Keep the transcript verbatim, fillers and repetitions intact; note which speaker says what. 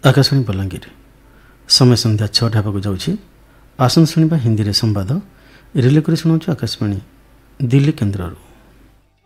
Speaker 1: आकाशवाणी बलांगीर समय संध्या छटा होगा जाऊँगी आसन शुणा हिंदी में संवाद रिले कर शुणु आकाशवाणी दिल्ली केन्द्र।